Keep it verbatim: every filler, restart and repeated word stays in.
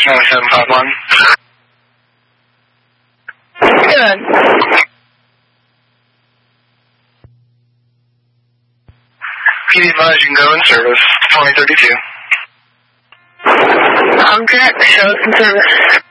nine seven five one. Good. Be advised you can go in service. twenty thirty-two. Contact, show us in service.